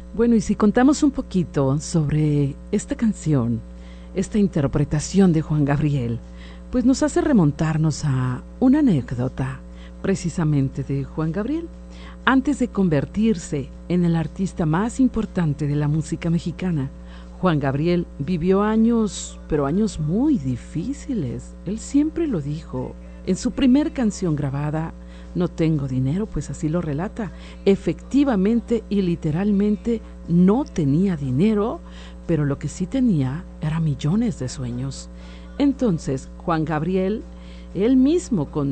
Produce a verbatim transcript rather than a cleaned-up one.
Bueno, y si contamos un poquito sobre esta canción, esta interpretación de Juan Gabriel, pues nos hace remontarnos a una anécdota precisamente de Juan Gabriel. Antes de convertirse en el artista más importante de la música mexicana, Juan Gabriel vivió años, pero años muy difíciles. Él siempre lo dijo. En su primer canción grabada, No tengo dinero, pues así lo relata. Efectivamente y literalmente no tenía dinero, pero lo que sí tenía era millones de sueños. Entonces, Juan Gabriel, él mismo con